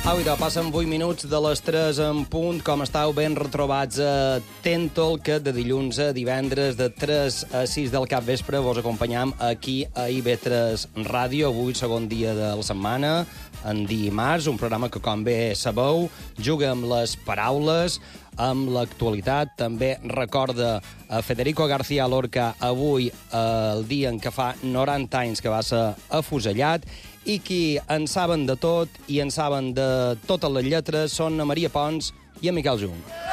Au, idò, passen 8 minuts de les 3 en punt. Com estàu? Ben retrobats a Tentol, que de dilluns a divendres, de 3 a 6 del capvespre, vos acompanyam aquí a IB3 Ràdio. Avui, segon dia de la setmana, en dimarts, un programa que, com bé sabeu, juga amb les paraules, amb l'actualitat. També recorda a Federico García Lorca avui, el dia en què fa 90 anys que va ser afusellat, i qui en saben de tot i en saben de totes les lletres són a Maria Pons i a Miquel Jung.